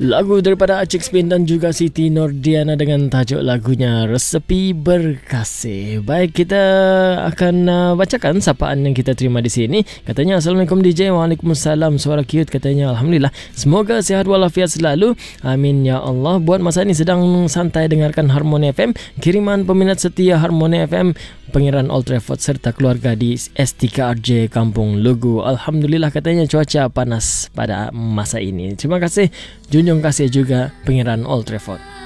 Lagu daripada Acik Spin dan juga Siti Nordiana dengan tajuk lagunya Resepi Berkasih. Baik, kita akan bacakan sapaan yang kita terima di sini. Katanya, Assalamualaikum DJ. Waalaikumsalam. Suara cute katanya. Alhamdulillah. Semoga sihat walafiat selalu. Amin ya Allah. Buat masa ini sedang santai dengarkan Harmoni FM. Kiriman peminat setia Harmoni FM, Pangeran Old Trafford serta keluarga di STKRJ Kampung Lugu. Alhamdulillah katanya cuaca panas pada masa ini. Terima kasih, junjung kasih juga Pangeran Old Trafford.